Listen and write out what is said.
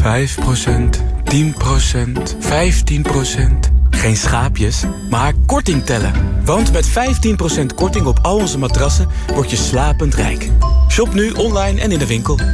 10%, 15%. Geen schaapjes, maar korting tellen. Want met 15% korting op al onze matrassen word je slapend rijk. Shop nu online en in de winkel.